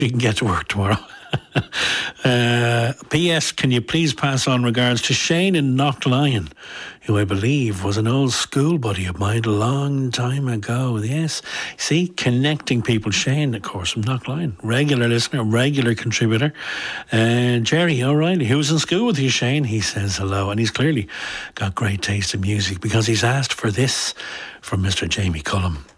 You can get to work tomorrow. P.S. Can you please pass on regards to Shane in Knocklion, who I believe was an old school buddy of mine a long time ago. Yes, see, connecting people. Shane, of course, from Knocklion, regular listener, regular contributor. Jerry O'Reilly, who was in school with you, Shane, he says hello, and he's clearly got great taste in music because he's asked for this from Mr. Jamie Cullum.